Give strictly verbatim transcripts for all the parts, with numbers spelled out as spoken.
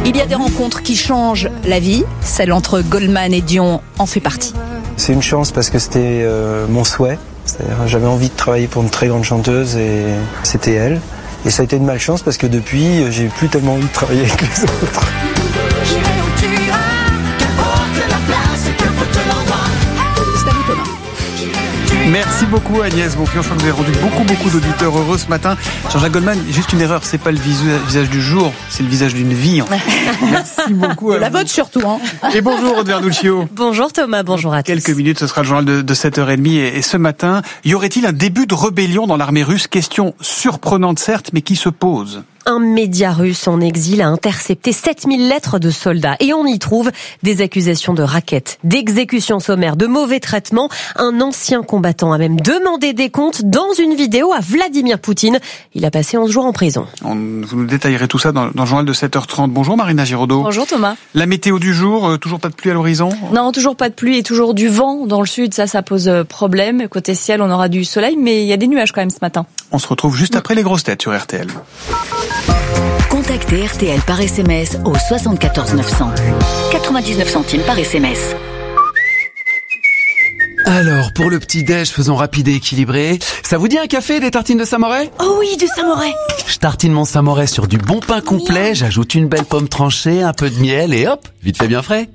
Il y a des rencontres qui changent la vie. Celle entre Goldman et Dion en fait partie. C'est une chance parce que c'était euh, mon souhait. C'est-à-dire, j'avais envie de travailler pour une très grande chanteuse et c'était elle. Et ça a été une malchance parce que depuis, j'ai plus tellement envie de travailler avec les autres. Merci beaucoup Agnès Bonfillon, je crois que vous avez rendu beaucoup beaucoup d'auditeurs heureux ce matin. Jean-Jacques Goldman, juste une erreur, c'est pas le visage du jour, c'est le visage d'une vie. En fait. Merci beaucoup. De la vôtre surtout. Hein. Et bonjour Aude Vernuccio. Bonjour Thomas, bonjour à tous. Quelques minutes, ce sera le journal de, de sept heures trente et, et ce matin, y aurait-il un début de rébellion dans l'armée russe? Question surprenante certes, mais qui se pose. Un média russe en exil a intercepté sept mille lettres de soldats et on y trouve des accusations de racket, d'exécution sommaire, de mauvais traitements. Un ancien combattant a même demandé des comptes dans une vidéo à Vladimir Poutine. Il a passé onze jours en prison. On, vous nous détaillerez tout ça dans, dans le journal de sept heures trente. Bonjour Marina Giraudot. Bonjour Thomas. La météo du jour, euh, toujours pas de pluie à l'horizon? Non, toujours pas de pluie et toujours du vent dans le sud. Ça, ça pose problème. Côté ciel, on aura du soleil, mais il y a des nuages quand même ce matin. On se retrouve juste après les grosses têtes sur R T L. Contactez R T L par S M S au soixante-quatorze neuf cents. quatre-vingt-dix-neuf centimes par S M S. Alors, pour le petit-déj, faisons rapide et équilibré. Ça vous dit un café, des tartines de Saint-Moré? Oh oui, du Saint-Moré. Je tartine mon Saint-Moré sur du bon pain complet, j'ajoute une belle pomme tranchée, un peu de miel et hop, vite fait bien frais.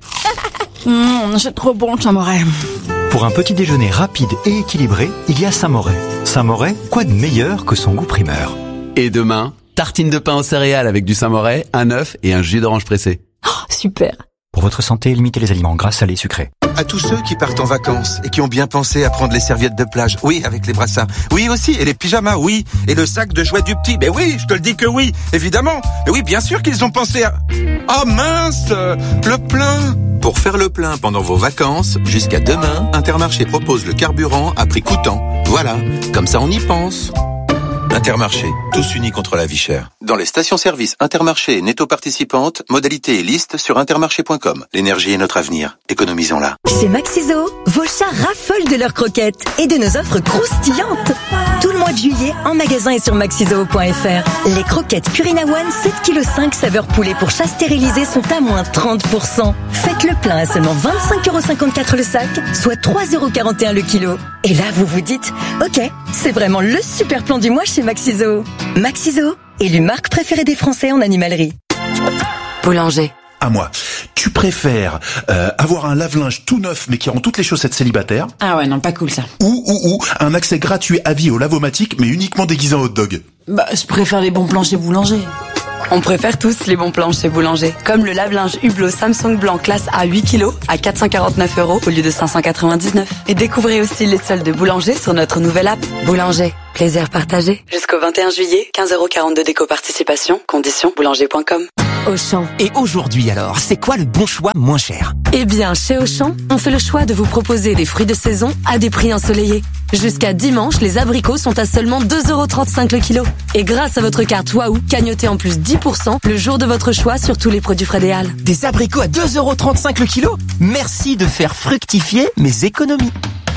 Mmh, c'est trop bon le Saint-Moré. Pour un petit déjeuner rapide et équilibré, il y a Saint-Moré. Saint-Moré, quoi de meilleur que son goût primeur? Et demain, tartine de pain aux céréales avec du Saint-Moré, un œuf et un jus d'orange pressé. Oh, super. Pour votre santé, limitez les aliments gras, salés, sucrés. À tous ceux qui partent en vacances et qui ont bien pensé à prendre les serviettes de plage, oui, avec les brassards, oui aussi, et les pyjamas, oui, et le sac de jouets du petit, ben oui, je te le dis que oui, évidemment, mais oui, bien sûr qu'ils ont pensé à... Oh mince, le plein. Pour faire le plein pendant vos vacances, jusqu'à demain, Intermarché propose le carburant à prix coûtant. Voilà, comme ça on y pense. Intermarché, tous unis contre la vie chère. Dans les stations-service Intermarché et Netto participantes, modalités et listes sur intermarché point com. L'énergie est notre avenir. Économisons-la. Chez Maxiso, vos chats raffolent de leurs croquettes et de nos offres croustillantes. Tout le mois de juillet, en magasin et sur maxiso point f r. Les croquettes Purina One sept virgule cinq kilos saveur poulet pour chat stérilisé sont à moins trente pour cent. Faites le plein à seulement vingt-cinq euros cinquante-quatre le sac, soit trois euros quarante et un le kilo. Et là, vous vous dites, ok, c'est vraiment le super plan du mois chez Maxiso. Maxiso, élu marque préférée des Français en animalerie. Boulanger. À moi. Tu préfères euh, avoir un lave-linge tout neuf mais qui rend toutes les chaussettes célibataires? Ah ouais, non, pas cool ça. Ou, ou, ou un accès gratuit à vie au lavomatique mais uniquement déguisé en hot dog? Bah, je préfère les bons plans chez Boulanger. On préfère tous les bons plans chez Boulanger. Comme le lave-linge Hublot Samsung blanc classe A huit kilos à quatre cent quarante-neuf euros au lieu de cinq cent quatre-vingt-dix-neuf. Et découvrez aussi les soldes de Boulanger sur notre nouvelle app. Boulanger, plaisir partagé. Jusqu'au vingt et un juillet, quinze euros quarante-deux d'éco-participation. Conditions boulanger point com. Auchan. Et aujourd'hui alors, c'est quoi le bon choix moins cher? Eh bien, chez Auchan, on fait le choix de vous proposer des fruits de saison à des prix ensoleillés. Jusqu'à dimanche, les abricots sont à seulement deux euros trente-cinq le kilo. Et grâce à votre carte Waouh, cagnotez en plus dix pour cent le jour de votre choix sur tous les produits Frédéal. Des abricots à deux euros trente-cinq le kilo? Merci de faire fructifier mes économies.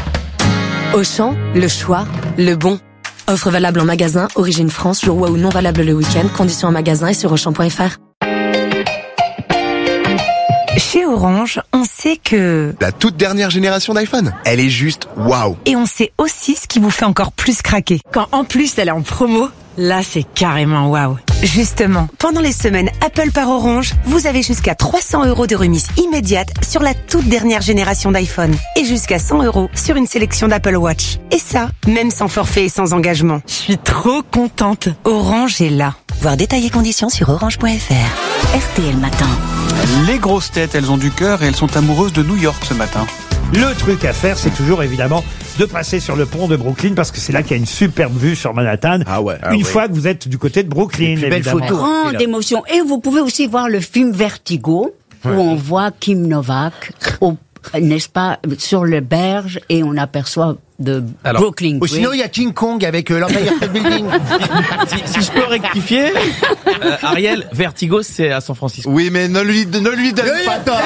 Auchan, le choix, le bon. Offre valable en magasin, origine France, jour Waouh non valable le week-end, conditions en magasin et sur auchan point f r. Chez Orange, on sait que... La toute dernière génération d'iPhone, elle est juste waouh. Et on sait aussi ce qui vous fait encore plus craquer. Quand en plus elle est en promo, là c'est carrément waouh. Justement, pendant les semaines Apple par Orange, vous avez jusqu'à trois cents euros de remise immédiate sur la toute dernière génération d'iPhone. Et jusqu'à cent euros sur une sélection d'Apple Watch. Et ça, même sans forfait et sans engagement. Je suis trop contente. Orange est là. Voir détails et conditions sur orange point f r. R T L Matin. Les grosses têtes, elles ont du cœur et elles sont amoureuses de New York ce matin. Le truc à faire, c'est toujours évidemment de passer sur le pont de Brooklyn parce que c'est là qu'il y a une superbe vue sur Manhattan. Ah ouais, ah une ouais. fois que vous êtes du côté de Brooklyn, belle évidemment. photo. Grande émotion. Et vous pouvez aussi voir le film Vertigo ouais. où on voit Kim Novak, au, n'est-ce pas, sur le berge et on aperçoit de Alors, Brooklyn. Ou sinon, il y a King Kong avec euh, l'Empire State Building. si, si je peux rectifier, euh, Ariel, Vertigo, c'est à San Francisco. Oui, mais ne lui, ne lui donne Oui, pas tort.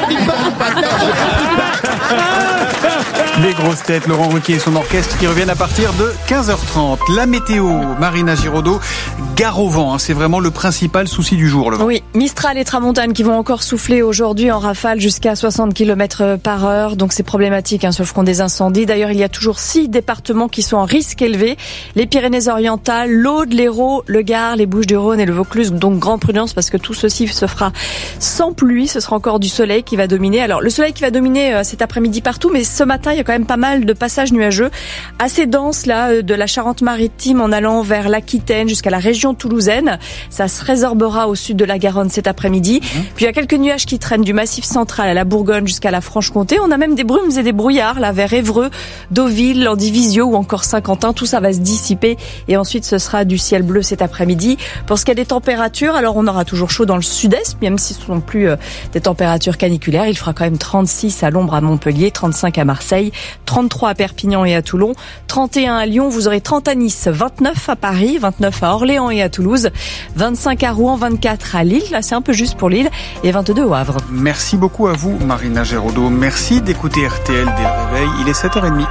Les grosses têtes, Laurent Ruquier et son orchestre qui reviennent à partir de quinze heures trente. La météo, Marina Giraudot, gare au vent, hein, c'est vraiment le principal souci du jour. Le vent. Oui, Mistral et Tramontane qui vont encore souffler aujourd'hui en rafale jusqu'à soixante kilomètres par heure. Donc c'est problématique hein, sur le front des incendies. D'ailleurs, il y a toujours six départements qui sont en risque élevé. Les Pyrénées-Orientales, l'Aude, l'Hérault, le Gard, les Bouches-du-Rhône et le Vaucluse. Donc grande prudence parce que tout ceci se fera sans pluie. Ce sera encore du soleil qui va dominer. Alors le soleil qui va dominer euh, cet après-midi partout, mais ce matin, il y a quand même pas mal de passages nuageux, assez denses là, de la Charente-Maritime en allant vers l'Aquitaine jusqu'à la région toulousaine. Ça se résorbera au sud de la Garonne cet après-midi. Mmh. Puis il y a quelques nuages qui traînent du Massif central à la Bourgogne jusqu'à la Franche-Comté. On a même des brumes et des brouillards là vers Évreux, Deauville, Landivisiau ou encore Saint-Quentin. Tout ça va se dissiper et ensuite ce sera du ciel bleu cet après-midi. Pour ce qui est des températures, alors on aura toujours chaud dans le sud-est, même si ce ne sont plus euh, des températures caniculaires. Il fera quand même trente-six à l'ombre à Montpellier, trente-cinq à Marseille, trente-trois à Perpignan et à Toulon, trente et un à Lyon, vous aurez trente à Nice, vingt-neuf à Paris, vingt-neuf à Orléans et à Toulouse, vingt-cinq à Rouen, vingt-quatre à Lille, là c'est un peu juste pour Lille, et vingt-deux au Havre. Merci beaucoup à vous Marina Giraudot, merci d'écouter R T L dès le réveil, il est sept heures trente.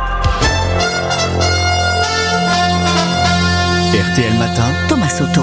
R T L Matin, Thomas Soto.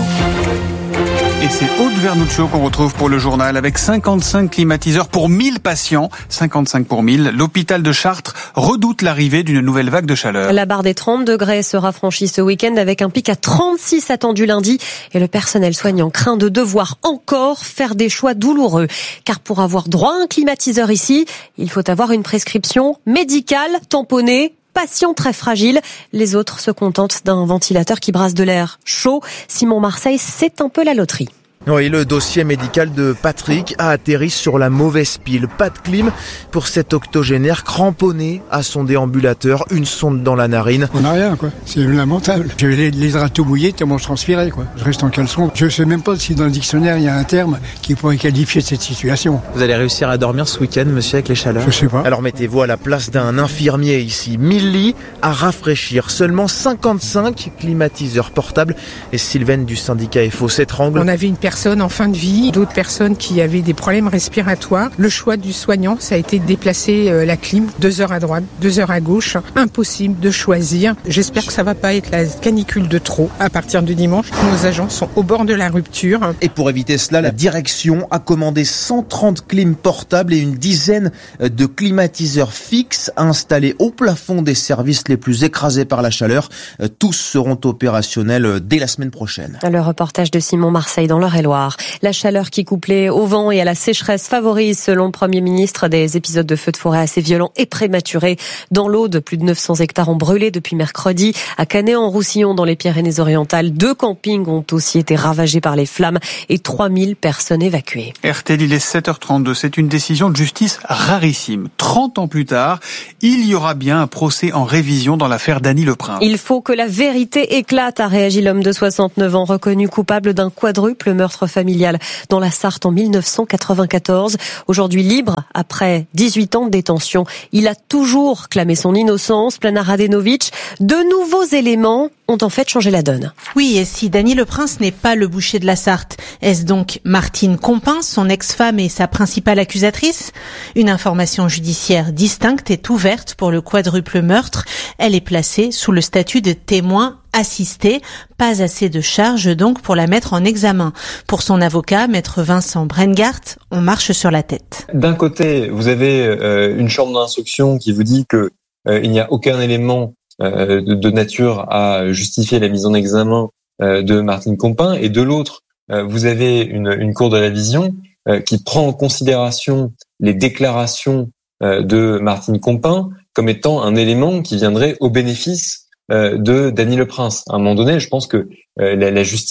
Et c'est Aude Vernuccio qu'on retrouve pour le journal avec cinquante-cinq climatiseurs pour mille patients, cinquante-cinq pour mille. L'hôpital de Chartres redoute l'arrivée d'une nouvelle vague de chaleur. La barre des trente degrés sera franchie ce week-end avec un pic à trente-six attendu lundi et le personnel soignant craint de devoir encore faire des choix douloureux. Car pour avoir droit à un climatiseur ici, il faut avoir une prescription médicale tamponnée. Patient très fragile. Les autres se contentent d'un ventilateur qui brasse de l'air chaud. Simon Marseille, c'est un peu la loterie. Oui, le dossier médical de Patrick a atterri sur la mauvaise pile. Pas de clim pour cet octogénaire cramponné à son déambulateur, une sonde dans la narine. On n'a rien, quoi. C'est lamentable. J'avais les, les draps tout mouillés tellement je transpirais, quoi. Je reste en caleçon. Je sais même pas si dans le dictionnaire il y a un terme qui pourrait qualifier cette situation. Vous allez réussir à dormir ce week-end, monsieur, avec les chaleurs? Je sais pas. Alors mettez-vous à la place d'un infirmier ici. mille lits à rafraîchir. Seulement cinquante-cinq climatiseurs portables. Et Sylvaine du syndicat F O s'étrangle. On avait une personne en fin de vie, d'autres personnes qui avaient des problèmes respiratoires. Le choix du soignant, ça a été de déplacer euh, la clim deux heures à droite, deux heures à gauche. Impossible de choisir. J'espère que ça va pas être la canicule de trop. À partir de dimanche, nos agents sont au bord de la rupture. Et pour éviter cela, la direction a commandé cent trente clims portables et une dizaine de climatiseurs fixes installés au plafond des services les plus écrasés par la chaleur. Tous seront opérationnels dès la semaine prochaine. Le reportage de Simon Marseille dans l'Eure-et-Loire. La chaleur qui, couplée au vent et à la sécheresse, favorise, selon le Premier ministre, des épisodes de feux de forêt assez violents et prématurés. Dans l'Aude, plus de neuf cents hectares ont brûlé depuis mercredi. À Canet-en-Roussillon, dans les Pyrénées-Orientales, deux campings ont aussi été ravagés par les flammes et trois mille personnes évacuées. R T L, il est sept heures trente-deux. C'est une décision de justice rarissime. trente ans plus tard, il y aura bien un procès en révision dans l'affaire Dany Leprince. Il faut que la vérité éclate, a réagi l'homme de soixante-neuf ans, reconnu coupable d'un quadruple meurtre familial dans la Sarthe en mille neuf cent quatre-vingt-quatorze. Aujourd'hui libre, après dix-huit ans de détention, il a toujours clamé son innocence. Plana Radenovic, de nouveaux éléments ont en fait changé la donne. Oui, et si Dany Leprince n'est pas le boucher de la Sarthe, est-ce donc Martine Compin, son ex-femme et sa principale accusatrice? Une information judiciaire distincte est ouverte pour le quadruple meurtre. Elle est placée sous le statut de témoin assisté. Pas assez de charges donc pour la mettre en examen. Pour son avocat, maître Vincent Brengart, on marche sur la tête. D'un côté, vous avez euh, une chambre d'instruction qui vous dit que euh, il n'y a aucun élément euh, de, de nature à justifier la mise en examen euh, de Martine Compin, et de l'autre, euh, vous avez une, une cour de la vision euh, qui prend en considération les déclarations euh, de Martine Compin comme étant un élément qui viendrait au bénéfice de Dany Leprince. À un moment donné, je pense que euh, la, la justice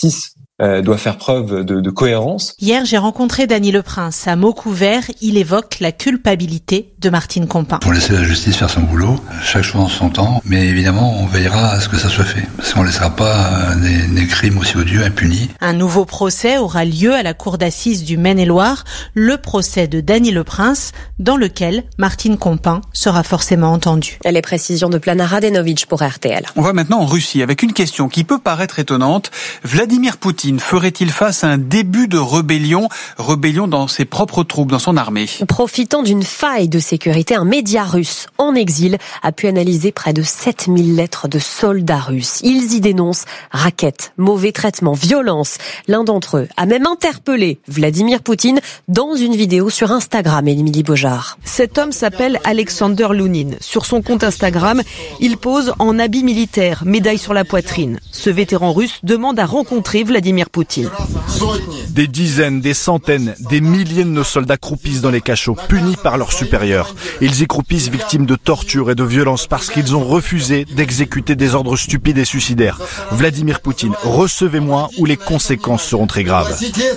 euh, doit faire preuve de, de cohérence. Hier, j'ai rencontré Dany Leprince. À mots couverts, il évoque la culpabilité de Martine Compin. Pour laisser la justice faire son boulot, chaque chose en son temps, mais évidemment, on veillera à ce que ça soit fait. Parce qu'on ne laissera pas des, des crimes aussi odieux impunis. Un nouveau procès aura lieu à la cour d'assises du Maine-et-Loire, le procès de Dany Leprince, dans lequel Martine Compin sera forcément entendue. Les précisions de Plana Radenovic pour R T L. On va maintenant en Russie avec une question qui peut paraître étonnante. Vladimir Poutine ferait-il face à un début de rébellion, rébellion dans ses propres troupes, dans son armée? Profitant d'une faille de sécurité, un média russe en exil a pu analyser près de sept mille lettres de soldats russes. Ils y dénoncent raquettes, mauvais traitements, violence. L'un d'entre eux a même interpellé Vladimir Poutine dans une vidéo sur Instagram. Émilie Beaujard. Cet homme s'appelle Alexander Lounine. Sur son compte Instagram, il pose en habit militaire, médaille sur la poitrine. Ce vétéran russe demande à rencontrer Vladimir Poutine. Des dizaines, des centaines, des milliers de nos soldats croupissent dans les cachots, punis par leurs supérieurs. Ils y croupissent victimes de torture et de violence parce qu'ils ont refusé d'exécuter des ordres stupides et suicidaires. Vladimir Poutine, recevez-moi ou les conséquences seront très graves.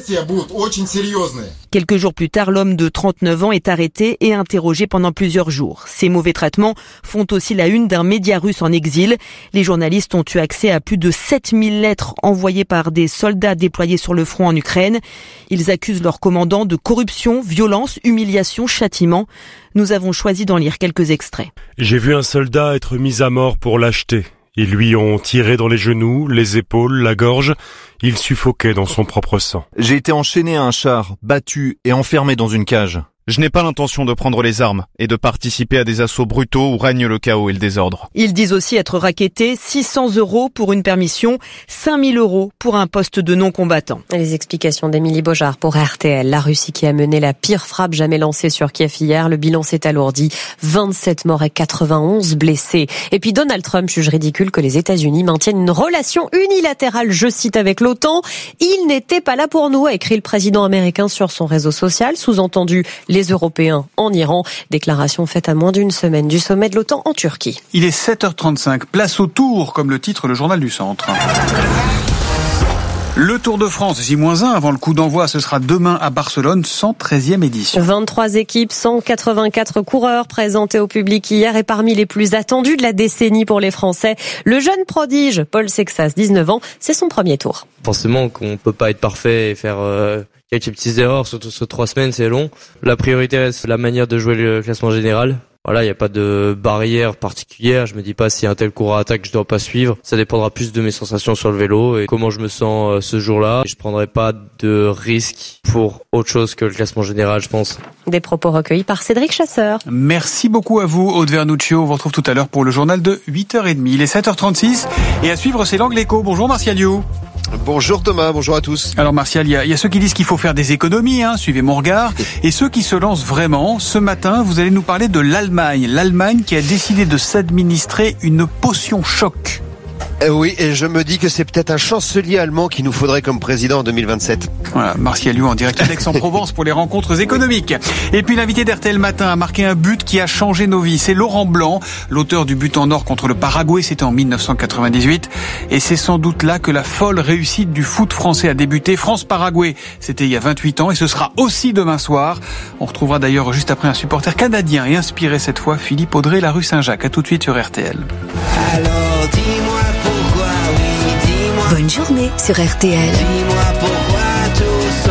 Quelques jours plus tard, l'homme de trente-neuf ans est arrêté et interrogé pendant plusieurs jours. Ces mauvais traitements font aussi la une d'un média russe en exil. Les journalistes ont eu accès à plus de sept mille lettres envoyées par des soldats déployés sur le front en Ukraine. Ils accusent leurs commandants de corruption, violence, humiliation, châtiment. Nous avons choisi d'en lire quelques extraits. J'ai vu un soldat être mis à mort pour lâcheté. Ils lui ont tiré dans les genoux, les épaules, la gorge. Il suffoquait dans son propre sang. J'ai été enchaîné à un char, battu et enfermé dans une cage. Je n'ai pas l'intention de prendre les armes et de participer à des assauts brutaux où règne le chaos et le désordre. Ils disent aussi être rackettés six cents euros pour une permission, cinq mille euros pour un poste de non-combattant. Les explications d'Émilie Beaujard pour R T L. La Russie qui a mené la pire frappe jamais lancée sur Kiev hier. Le bilan s'est alourdi. vingt-sept morts et quatre-vingt-onze blessés. Et puis Donald Trump juge ridicule que les États-Unis maintiennent une relation unilatérale, je cite, avec l'OTAN. Il n'était pas là pour nous, a écrit le président américain sur son réseau social. Sous-entendu, les Européens en Iran. Déclaration faite à moins d'une semaine du sommet de l'OTAN en Turquie. Il est sept heures trente-cinq. Place au Tour, comme le titre le journal du centre. Le Tour de France, J moins un avant le coup d'envoi, ce sera demain à Barcelone, cent treizième édition. vingt-trois équipes, cent quatre-vingt-quatre coureurs présentés au public hier et parmi les plus attendus de la décennie pour les Français, le jeune prodige Paul Sexas, dix-neuf ans, c'est son premier tour. Forcément qu'on peut pas être parfait et faire euh, quelques petites erreurs, surtout sur trois semaines, c'est long. La priorité reste la manière de jouer le classement général. Voilà, il n'y a pas de barrière particulière. Je me dis pas si un tel coureur attaque, je dois pas suivre. Ça dépendra plus de mes sensations sur le vélo et comment je me sens ce jour-là. Je prendrai pas de risque pour autre chose que le classement général, je pense. Des propos recueillis par Cédric Chasseur. Merci beaucoup à vous, Aude Vernuccio. On vous retrouve tout à l'heure pour le journal de huit heures trente. Il est sept heures trente-six et à suivre, c'est l'Angle Écho. Bonjour Martial You. Bonjour Thomas, bonjour à tous. Alors Martial, il y a, il y a ceux qui disent qu'il faut faire des économies, hein, suivez mon regard, et ceux qui se lancent vraiment. Ce matin, vous allez nous parler de l'Allemagne. L'Allemagne qui a décidé de s'administrer une potion choc. Euh, oui, et je me dis que c'est peut-être un chancelier allemand qu'il nous faudrait comme président en deux mille vingt-sept. Voilà, Martial You en direct d'Aix-en-Provence pour les rencontres économiques. Et puis l'invité d'R T L Matin a marqué un but qui a changé nos vies. C'est Laurent Blanc, l'auteur du but en or contre le Paraguay, c'était en mille neuf cent quatre-vingt-dix-huit. Et c'est sans doute là que la folle réussite du foot français a débuté. France-Paraguay, c'était il y a vingt-huit ans et ce sera aussi demain soir. On retrouvera d'ailleurs juste après un supporter canadien et inspiré cette fois, Philippe Audrey, la rue Saint-Jacques. À tout de suite sur R T L. Alors dis-moi pourquoi, oui, dis-moi. Bonne journée sur R T L. Dis-moi pourquoi tout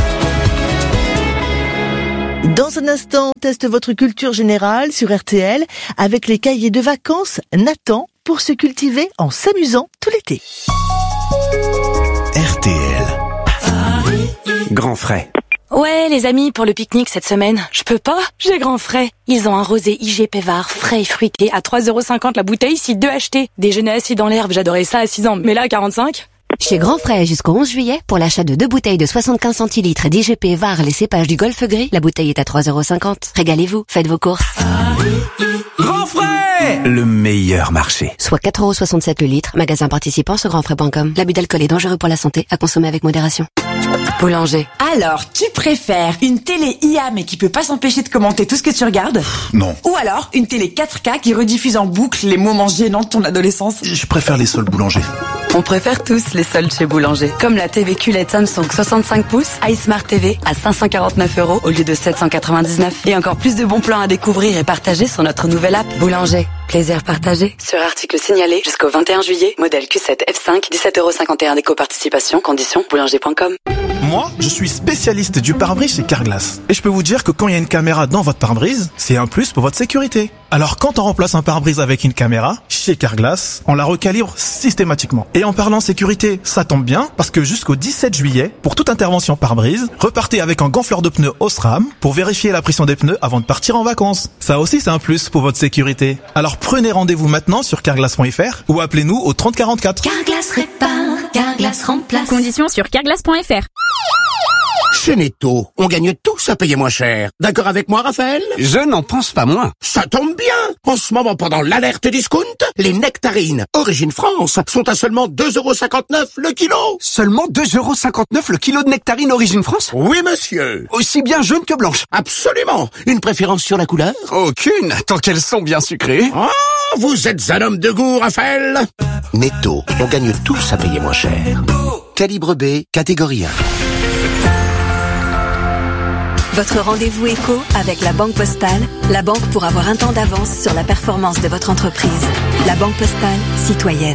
s'en va. Dans un instant, teste votre culture générale sur R T L avec les cahiers de vacances Nathan pour se cultiver en s'amusant tout l'été. R T L. Grand frais. Ouais, les amis, pour le pique-nique cette semaine, je peux pas, j'ai grand frais. Ils ont un rosé I G Pévard, frais et fruité, à trois euros cinquante la bouteille, si deux achetés. Déjeuner assis dans l'herbe, j'adorais ça à six ans, mais là, à quarante-cinq. Chez Grand Frais, jusqu'au onze juillet, pour l'achat de deux bouteilles de soixante-quinze centilitres d'I G P Var, les cépages du Golfe Gris, la bouteille est à trois euros cinquante. Régalez-vous, faites vos courses. Grand Frais, le meilleur marché. Soit quatre euros soixante-sept le litre, magasin participant sur grand frais point com. L'abus d'alcool est dangereux pour la santé, à consommer avec modération. Boulanger. Alors, tu préfères une télé I A mais qui peut pas s'empêcher de commenter tout ce que tu regardes ? Non. Ou alors une télé quatre K qui rediffuse en boucle les moments gênants de ton adolescence ? Je préfère les soldes Boulanger. On préfère tous les soldes chez Boulanger. Comme la T V Q L E D Samsung soixante-cinq pouces iSmart T V à cinq cent quarante-neuf euros au lieu de sept cent quatre-vingt-dix-neuf. Et encore plus de bons plans à découvrir et partager sur notre nouvelle app Boulanger. Plaisir partagé. Sur article signalé jusqu'au vingt et un juillet, modèle Q sept F cinq, dix-sept euros cinquante et un d'éco-participation, conditions boulanger point com. Moi, je suis spécialiste du pare-brise chez Carglass. Et je peux vous dire que quand il y a une caméra dans votre pare-brise, c'est un plus pour votre sécurité. Alors quand on remplace un pare-brise avec une caméra, chez Carglass, on la recalibre systématiquement. Et en parlant sécurité, ça tombe bien, parce que jusqu'au dix-sept juillet, pour toute intervention pare-brise, repartez avec un gonfleur de pneus Osram pour vérifier la pression des pneus avant de partir en vacances. Ça aussi, c'est un plus pour votre sécurité. Alors prenez rendez-vous maintenant sur carglass point f r ou appelez-nous au trente quarante-quatre. Carglass répare, Carglass remplace. Conditions sur carglass point f r. Chez Netto, on gagne tous à payer moins cher. D'accord avec moi, Raphaël? Je n'en pense pas moins. Ça tombe bien. En ce moment, pendant l'alerte discount, les nectarines Origine France sont à seulement deux euros cinquante-neuf le kilo. Seulement deux euros cinquante-neuf le kilo de nectarines Origine France? Oui, monsieur. Aussi bien jaune que blanche? Absolument. Une préférence sur la couleur? Aucune, tant qu'elles sont bien sucrées. Ah, vous êtes un homme de goût, Raphaël. Netto, on gagne tous à payer moins cher. Calibre B, catégorie un. Votre rendez-vous éco avec la Banque Postale, la banque pour avoir un temps d'avance sur la performance de votre entreprise. La Banque Postale, citoyenne.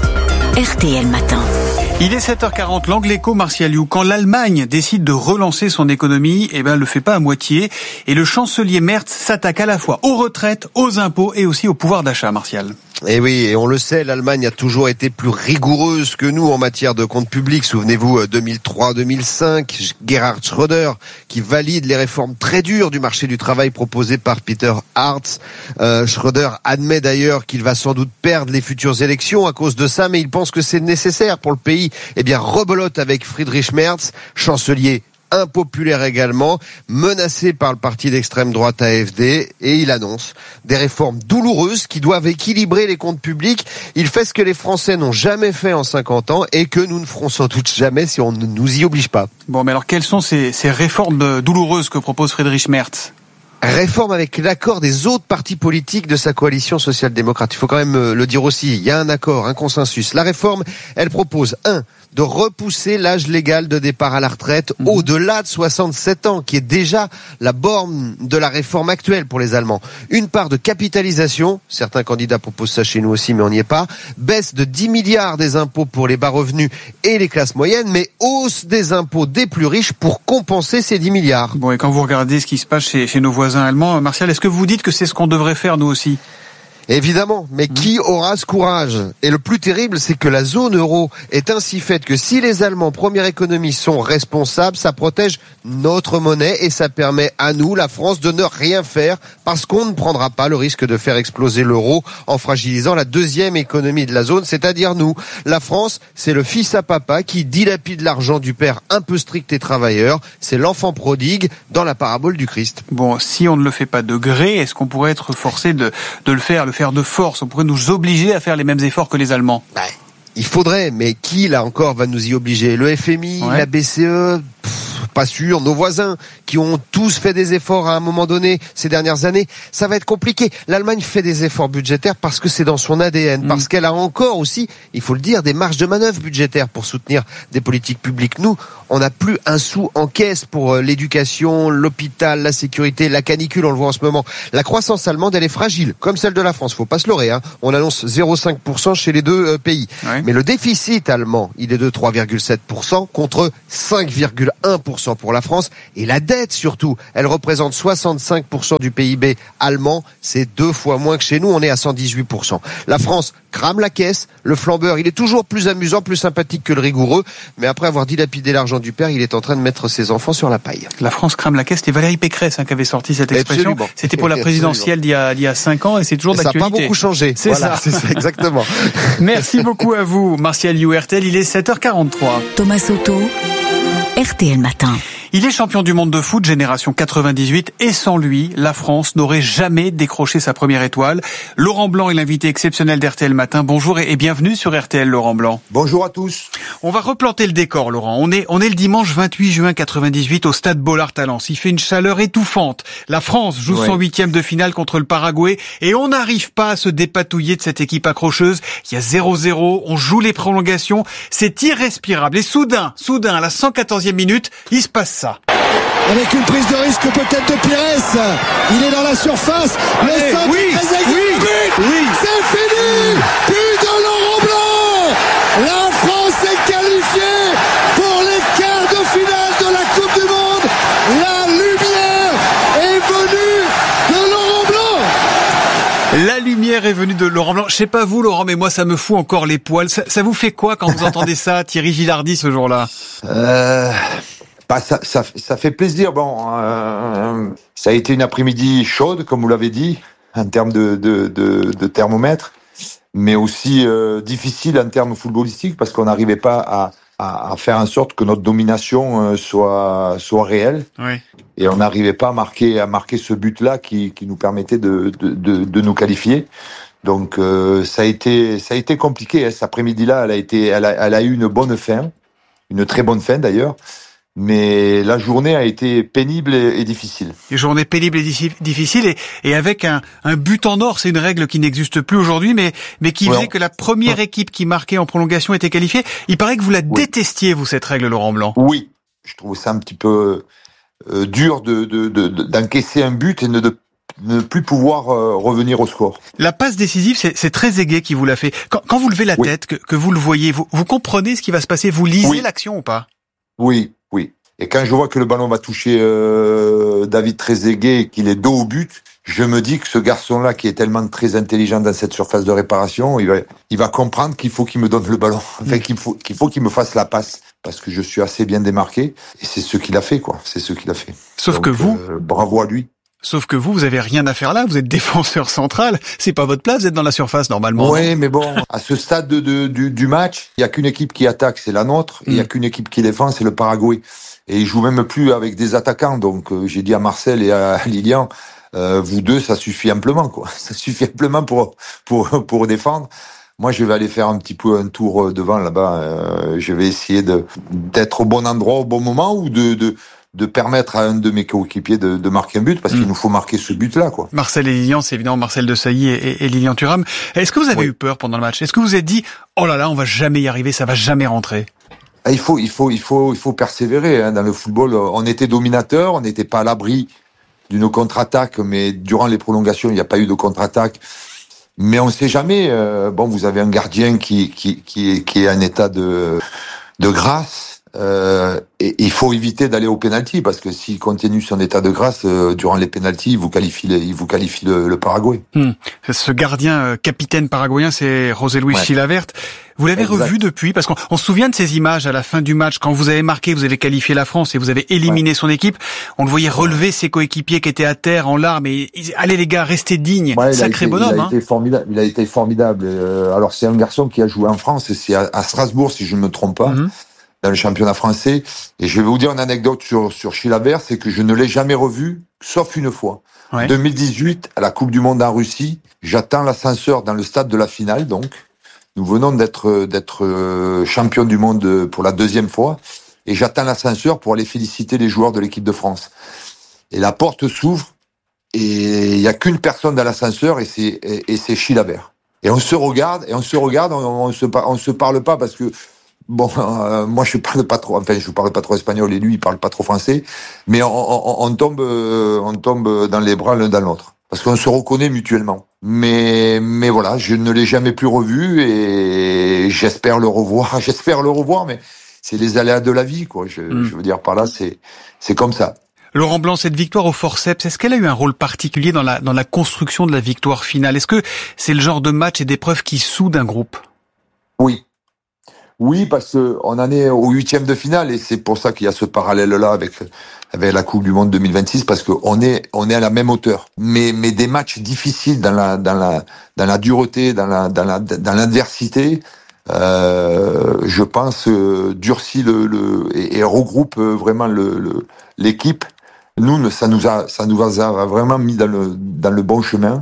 R T L Matin. Il est sept heures quarante, l'angle éco, Martial You. Quand l'Allemagne décide de relancer son économie, eh ben, elle le fait pas à moitié. Et le chancelier Merz s'attaque à la fois aux retraites, aux impôts et aussi au pouvoir d'achat, Martial. Et oui, et on le sait, l'Allemagne a toujours été plus rigoureuse que nous en matière de comptes publics. Souvenez-vous, deux mille trois deux mille cinq, Gerhard Schröder qui valide les réformes très dures du marché du travail proposées par Peter Hartz. Euh, Schröder admet d'ailleurs qu'il va sans doute perdre les futures élections à cause de ça, mais il pense que c'est nécessaire pour le pays. Eh bien, rebelote avec Friedrich Merz, chancelier impopulaire également, menacé par le parti d'extrême droite A F D, et il annonce des réformes douloureuses qui doivent équilibrer les comptes publics. Il fait ce que les Français n'ont jamais fait en cinquante ans et que nous ne ferons sans doute jamais si on ne nous y oblige pas. Bon, mais alors quelles sont ces, ces réformes douloureuses que propose Friedrich Merz ? Réforme avec l'accord des autres partis politiques de sa coalition social-démocrate. Il faut quand même le dire aussi, il y a un accord, un consensus. La réforme, elle propose, un, de repousser l'âge légal de départ à la retraite mmh. au-delà de soixante-sept ans, qui est déjà la borne de la réforme actuelle pour les Allemands. Une part de capitalisation, certains candidats proposent ça chez nous aussi, mais on n'y est pas. Baisse de dix milliards des impôts pour les bas revenus et les classes moyennes, mais hausse des impôts des plus riches pour compenser ces dix milliards. Bon, et quand vous regardez ce qui se passe chez, chez nos voisins allemands, Martial, est-ce que vous dites que c'est ce qu'on devrait faire nous aussi ? Évidemment, mais qui aura ce courage ? Et le plus terrible, c'est que la zone euro est ainsi faite que si les Allemands, première économie, sont responsables, ça protège notre monnaie et ça permet à nous, la France, de ne rien faire parce qu'on ne prendra pas le risque de faire exploser l'euro en fragilisant la deuxième économie de la zone, c'est-à-dire nous. La France, c'est le fils à papa qui dilapide l'argent du père un peu strict et travailleur. C'est l'enfant prodigue dans la parabole du Christ. Bon, si on ne le fait pas de gré, est-ce qu'on pourrait être forcé de, de le faire, le faire de force? On pourrait nous obliger à faire les mêmes efforts que les Allemands. Bah, il faudrait, mais qui là encore va nous y obliger? Le F M I, ouais. La B C E, pff, pas sûr. Nos voisins qui ont tous fait des efforts à un moment donné ces dernières années, ça va être compliqué. L'Allemagne fait des efforts budgétaires parce que c'est dans son A D N, mmh. parce qu'elle a encore aussi, il faut le dire, des marges de manœuvre budgétaires pour soutenir des politiques publiques. Nous, on n'a plus un sou en caisse pour l'éducation, l'hôpital, la sécurité, la canicule, on le voit en ce moment. La croissance allemande, elle est fragile, comme celle de la France. Faut pas se leurrer, hein. On annonce zéro virgule cinq pour cent chez les deux euh, pays. Ouais. Mais le déficit allemand, il est de trois virgule sept pour cent contre cinq virgule un pour cent pour la France. Et la dette, surtout, elle représente soixante-cinq pour cent du P I B allemand. C'est deux fois moins que chez nous, on est à cent dix-huit pour cent. La France crame la caisse. Le flambeur, il est toujours plus amusant, plus sympathique que le rigoureux. Mais après avoir dilapidé l'argent du père, il est en train de mettre ses enfants sur la paille. La France crame la caisse. C'était Valérie Pécresse hein, qui avait sorti cette expression. Absolument. C'était pour la présidentielle d'il y a, d'il y a cinq ans et c'est toujours et d'actualité. Ça n'a pas beaucoup changé. C'est voilà, ça. C'est ça, exactement. Merci beaucoup à vous, Martial You, R T L. Il est sept heures quarante-trois. Thomas Soto, R T L Matin. Il est champion du monde de foot, génération quatre-vingt-dix-huit, et sans lui, la France n'aurait jamais décroché sa première étoile. Laurent Blanc est l'invité exceptionnel d'R T L Matin. Bonjour et bienvenue sur R T L, Laurent Blanc. Bonjour à tous. On va replanter le décor, Laurent. On est, on est le dimanche vingt-huit juin quatre-vingt-dix-huit au stade Bollaert à Lens. Il fait une chaleur étouffante. La France joue ouais. son huitième de finale contre le Paraguay et on n'arrive pas à se dépatouiller de cette équipe accrocheuse. Il y a zéro zéro, on joue les prolongations. C'est irrespirable. Et soudain, soudain, à la cent quatorzième minute, il se passe ça. Avec une prise de risque peut-être de Pires. Il est dans la surface. Le Allez, centre oui, est très aigu. oui, but. oui. C'est fini. But de Laurent Blanc. La France est qualifiée pour les quarts de finale de la Coupe du Monde. La lumière est venue de Laurent Blanc. La lumière est venue de Laurent Blanc. Je sais pas vous, Laurent, mais moi, ça me fout encore les poils. Ça, ça vous fait quoi quand vous entendez ça, Thierry Gilardi, ce jour-là? Euh... Bah, ça, ça, ça fait plaisir. Bon, euh, ça a été une après-midi chaude, comme vous l'avez dit, en termes de, de, de, de thermomètre, mais aussi euh, difficile en termes footballistiques parce qu'on n'arrivait pas à, à, à faire en sorte que notre domination euh, soit, soit réelle. Oui. Et on n'arrivait pas à marquer, à marquer ce but-là qui, qui nous permettait de, de, de, de nous qualifier. Donc euh, ça a été, ça a été compliqué. Hein. Cet après-midi-là, elle a été, elle a, elle a eu une bonne fin, une très bonne fin d'ailleurs. Mais la journée a été pénible et, et difficile. Une journée pénible et difficile et, et avec un, un but en or, c'est une règle qui n'existe plus aujourd'hui, mais, mais qui faisait ouais. que la première équipe qui marquait en prolongation était qualifiée. Il paraît que vous la oui. détestiez, vous, cette règle, Laurent Blanc. Oui, je trouve ça un petit peu euh, dur de, de, de, de, d'encaisser un but et de, de ne plus pouvoir euh, revenir au score. La passe décisive, c'est, c'est très Trezeguet qui vous l'a fait. Quand, quand vous levez la oui. tête, que, que vous le voyez, vous, vous comprenez ce qui va se passer, vous lisez oui. l'action ou pas? Oui. Oui. Et quand je vois que le ballon va toucher euh, David Trezeguet et qu'il est dos au but, je me dis que ce garçon-là, qui est tellement très intelligent dans cette surface de réparation, il va, il va comprendre qu'il faut qu'il me donne le ballon, enfin qu'il faut qu'il faut qu'il me fasse la passe, parce que je suis assez bien démarqué. Et c'est ce qu'il a fait, quoi. C'est ce qu'il a fait. Sauf Donc, que vous, euh, bravo à lui. Sauf que vous, vous avez rien à faire là. Vous êtes défenseur central. C'est pas votre place. Vous êtes dans la surface normalement. Oui, mais bon, à ce stade de, de, du, du match, il y a qu'une équipe qui attaque, c'est la nôtre. Il mm. y a qu'une équipe qui défend, c'est le Paraguay. Et ils jouent même plus avec des attaquants. Donc euh, j'ai dit à Marcel et à Lilian, euh, vous deux, ça suffit amplement, quoi. Ça suffit amplement pour pour pour défendre. Moi, je vais aller faire un petit peu un tour devant là-bas. Euh, je vais essayer de d'être au bon endroit au bon moment ou de de de permettre à un de mes coéquipiers de, de marquer un but, parce mmh. qu'il nous faut marquer ce but-là, quoi. Marcel et Lilian, c'est évidemment Marcel Desailly et, et, et Lilian Thuram. Est-ce que vous avez oui. eu peur pendant le match? Est-ce que vous vous êtes dit, oh là là, on va jamais y arriver, ça va jamais rentrer? Il faut, il faut, il faut, il faut persévérer, hein. Dans le football, on était dominateur, on n'était pas à l'abri d'une contre-attaque, mais durant les prolongations, il n'y a pas eu de contre-attaque. Mais on ne sait jamais. Euh, bon, vous avez un gardien qui, qui, qui est, qui est en état de, de grâce. Euh, et il faut éviter d'aller au pénalty, parce que s'il continue son état de grâce euh, durant les pénaltys, il vous qualifie, il vous qualifie le, le Paraguay. Hum. Ce gardien euh, capitaine paraguayen, c'est José Luis ouais. Chilavert. Vous l'avez exact. revu depuis, parce qu'on on se souvient de ces images à la fin du match, quand vous avez marqué, vous avez qualifié la France et vous avez éliminé ouais. son équipe. On le voyait relever ses coéquipiers qui étaient à terre en larmes et allez les gars, restez dignes. Ouais, Sacré été, bonhomme. Il a hein. été formidable. Il a été formidable. Euh, alors c'est un garçon qui a joué en France et c'est à, à Strasbourg, si je ne me trompe pas. Mm-hmm. Dans le championnat français. Et je vais vous dire une anecdote sur, sur Chilavert, c'est que je ne l'ai jamais revu, sauf une fois. Ouais. deux mille dix-huit, à la Coupe du Monde en Russie, j'attends l'ascenseur dans le stade de la finale, donc. Nous venons d'être, d'être champion du monde pour la deuxième fois. Et j'attends l'ascenseur pour aller féliciter les joueurs de l'équipe de France. Et la porte s'ouvre, et il n'y a qu'une personne dans l'ascenseur, et c'est, et, et c'est Chilavert. Et on se regarde, et on se regarde, on, on se, on se parle pas parce que Bon, euh, moi je parle pas trop, enfin je parle pas trop espagnol et lui il parle pas trop français, mais on, on, on tombe, euh, on tombe dans les bras l'un dans l'autre parce qu'on se reconnaît mutuellement. Mais, mais voilà, je ne l'ai jamais plus revu et j'espère le revoir, j'espère le revoir, mais c'est les aléas de la vie, quoi. Je, mmh. je veux dire par là, c'est, c'est comme ça. Laurent Blanc, cette victoire au forceps, est-ce qu'elle a eu un rôle particulier dans la, dans la construction de la victoire finale? Est-ce que c'est le genre de match et d'épreuve qui soude un groupe? Oui. Oui, parce que on en est au huitième de finale et c'est pour ça qu'il y a ce parallèle-là avec avec la Coupe du Monde deux mille vingt-six, parce que on est on est à la même hauteur. Mais mais des matchs difficiles dans la dans la dans la dureté, dans la dans la dans l'adversité, euh, je pense, euh, durcit le, le et, et regroupe vraiment le, le, l'équipe. Nous, ça nous a, ça nous a vraiment mis dans le, dans le bon chemin.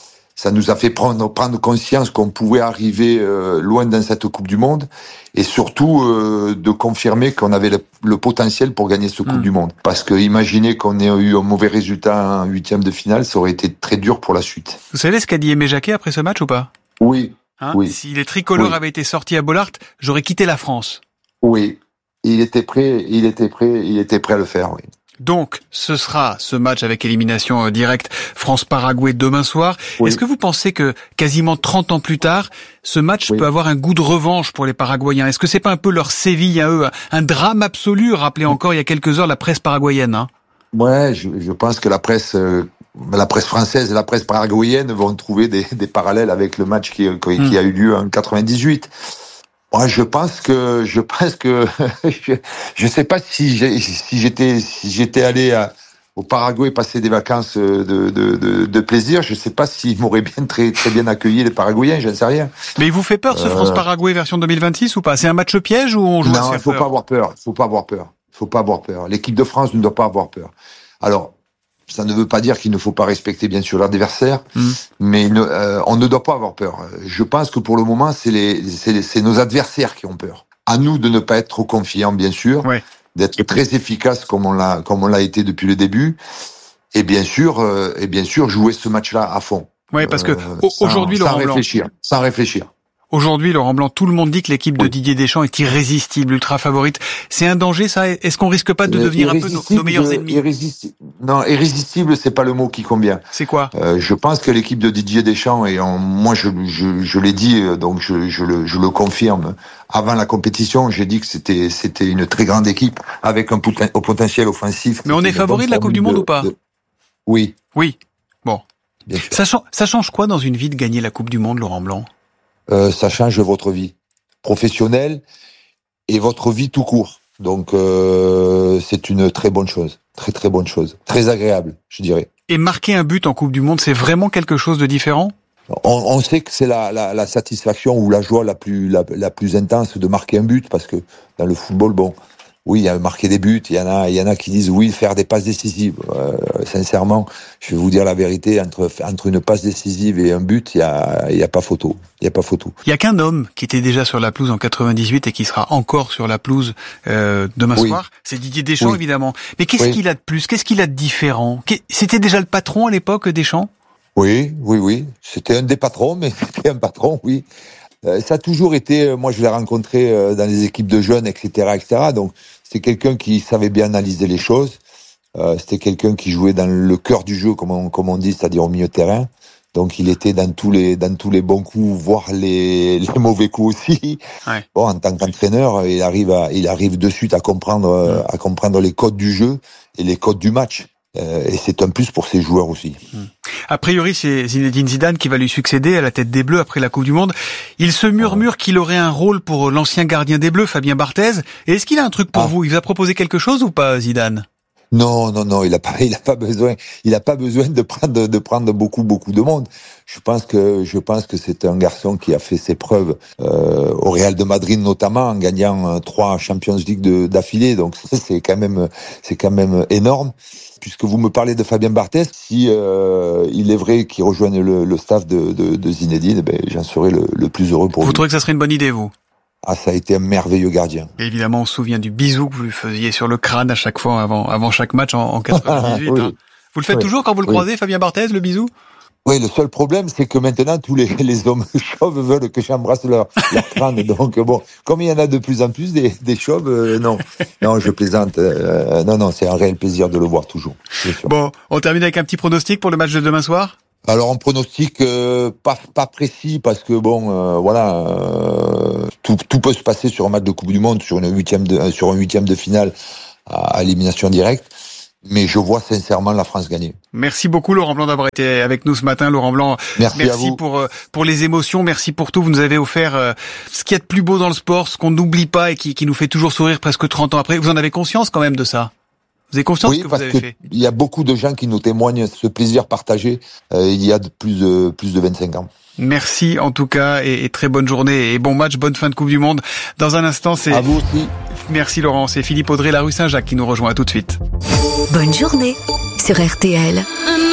Ça nous a fait prendre, prendre conscience qu'on pouvait arriver euh, loin dans cette Coupe du Monde et surtout euh, de confirmer qu'on avait le, le potentiel pour gagner cette Coupe mmh. du Monde. Parce que imaginez qu'on ait eu un mauvais résultat en huitième de finale, ça aurait été très dur pour la suite. Vous savez ce qu'a dit Aimé Jacquet après ce match ou pas ? Oui. Hein oui. Si les tricolores oui. avaient été sortis à Bollaert, j'aurais quitté la France. Oui. Il était prêt, il était prêt, il était prêt à le faire, oui. Donc, ce sera ce match avec élimination directe France-Paraguay demain soir. Oui. Est-ce que vous pensez que quasiment trente ans plus tard, ce match oui. peut avoir un goût de revanche pour les Paraguayens ? Est-ce que c'est pas un peu leur Séville à eux, un drame absolu, rappelé encore il y a quelques heures la presse paraguayenne, hein ? Ouais, je, je pense que la presse, euh, la presse française et la presse paraguayenne vont trouver des, des parallèles avec le match qui, qui, mmh. qui a eu lieu en quatre-vingt-dix-huit. Moi, je pense que, je pense que, je, je sais pas si j'ai, si j'étais, si j'étais allé à, au Paraguay passer des vacances de, de, de, de plaisir, je sais pas s'ils m'auraient bien très, très bien accueilli les Paraguayens, j'en sais rien. Mais il vous fait peur ce euh... France-Paraguay version deux mille vingt-six ou pas ? C'est un match piège ou on joue à se faire peur ? Non, il faut pas avoir peur. Il faut pas avoir peur. Il faut pas avoir peur. L'équipe de France ne doit pas avoir peur. Alors, ça ne veut pas dire qu'il ne faut pas respecter bien sûr l'adversaire, mmh. mais ne, euh, on ne doit pas avoir peur. Je pense que pour le moment, c'est, les, c'est, les, c'est nos adversaires qui ont peur. À nous de ne pas être trop confiants, bien sûr, ouais. d'être très efficaces comme on l'a comme on l'a été depuis le début, et bien sûr, euh, et bien sûr jouer ce match-là à fond. Oui, parce que euh, aujourd'hui, sans, Laurent sans Blanc, réfléchir, sans réfléchir. Aujourd'hui, Laurent Blanc, tout le monde dit que l'équipe de oui. Didier Deschamps est irrésistible, ultra favorite. C'est un danger, ça ? Est-ce qu'on risque pas de euh, devenir un peu nos, nos meilleurs ennemis ? Irrésistible. Non, irrésistible, c'est pas le mot qui convient. C'est quoi ? euh, Je pense que l'équipe de Didier Deschamps, et on, moi je, je, je l'ai dit, donc je, je, le, je le confirme, avant la compétition, j'ai dit que c'était, c'était une très grande équipe, avec un poten- au potentiel offensif. Mais on est favori de la Coupe du Monde de, ou pas ? de... Oui. Oui. Bon. Ça, ça change quoi dans une vie de gagner la Coupe du Monde, Laurent Blanc ? Euh, ça change votre vie professionnelle et votre vie tout court. Donc euh, c'est une très bonne chose, très très bonne chose, très agréable, je dirais. Et marquer un but en Coupe du Monde, c'est vraiment quelque chose de différent ? on, on sait que c'est la, la, la satisfaction ou la joie la plus la, la plus intense de marquer un but, parce que dans le football, bon, oui, il y a marqué des buts, il y en a, il y en a qui disent oui, faire des passes décisives. Euh, sincèrement, je vais vous dire la vérité, entre entre une passe décisive et un but, il y a, il y a pas photo, il y a pas photo. Il y a qu'un homme qui était déjà sur la pelouse en quatre-vingt-dix-huit et qui sera encore sur la pelouse euh, demain oui. soir, c'est Didier Deschamps oui. évidemment. Mais qu'est-ce oui. qu'il a de plus ? Qu'est-ce qu'il a de différent ? C'était déjà le patron à l'époque, Deschamps ? Oui, oui, oui. C'était un des patrons, mais c'était un patron, oui. Euh, ça a toujours été, moi je l'ai rencontré euh, dans les équipes de jeunes, et cetera, et cetera. Donc c'est quelqu'un qui savait bien analyser les choses. Euh, c'était quelqu'un qui jouait dans le cœur du jeu, comme on, comme on dit, c'est-à-dire au milieu de terrain. Donc il était dans tous les dans tous les bons coups, voire les, les mauvais coups aussi. Ouais. Bon, en tant qu'entraîneur, il arrive à, il arrive de suite à comprendre ouais. à comprendre les codes du jeu et les codes du match. Euh, et c'est un plus pour ses joueurs aussi. A priori, c'est Zinedine Zidane qui va lui succéder à la tête des Bleus après la Coupe du Monde. Il se murmure qu'il aurait un rôle pour l'ancien gardien des Bleus, Fabien Barthez. Et est-ce qu'il a un truc pour ah. vous ? Il vous a proposé quelque chose ou pas, Zidane ? Non, non, non, il a pas, il a pas besoin, il a pas besoin de prendre, de prendre beaucoup, beaucoup de monde. Je pense que, je pense que c'est un garçon qui a fait ses preuves euh, au Real de Madrid notamment, en gagnant euh, trois Champions League de, d'affilée. Donc ça, c'est quand même, c'est quand même énorme. Puisque vous me parlez de Fabien Barthez, si euh, il est vrai qu'il rejoigne le, le staff de, de, de Zinedine, ben j'en serais le, le plus heureux pour vous. Vous lui. trouvez que ça serait une bonne idée, vous ? Ah, ça a été un merveilleux gardien. Et évidemment, on se souvient du bisou que vous lui faisiez sur le crâne à chaque fois, avant, avant chaque match en, en quatre-vingt-dix-huit. oui. hein. Vous le faites oui. toujours quand vous le croisez, oui. Fabien Barthez, le bisou ? Oui, le seul problème, c'est que maintenant, tous les, les hommes chauves veulent que j'embrasse leur, leur crâne. Donc, bon, comme il y en a de plus en plus des, des chauves, euh, non. Non, je plaisante. Euh, non, non, c'est un réel plaisir de le voir toujours. Bon, on termine avec un petit pronostic pour le match de demain soir ? Alors, un pronostic euh, pas, pas précis, parce que, bon, euh, voilà, euh, tout, tout peut se passer sur un match de Coupe du Monde, sur, une huitième de, sur un huitième de finale à, à élimination directe. Mais je vois sincèrement la France gagner. Merci beaucoup Laurent Blanc d'avoir été avec nous ce matin. Laurent Blanc, merci, merci pour pour les émotions, merci pour tout. Vous nous avez offert ce qu'il y a de plus beau dans le sport, ce qu'on n'oublie pas et qui, qui nous fait toujours sourire presque trente ans après. Vous en avez conscience quand même de ça ? Vous avez conscience oui, de ce que parce vous avez que fait? Il y a beaucoup de gens qui nous témoignent ce plaisir partagé euh, il y a de plus de plus de vingt-cinq ans. Merci en tout cas et, et très bonne journée et bon match, bonne fin de Coupe du Monde. Dans un instant, c'est... À vous aussi. Merci Laurent, c'est Philippe Audrey, la rue Saint-Jacques qui nous rejoint. À tout de suite. Bonne journée sur R T L.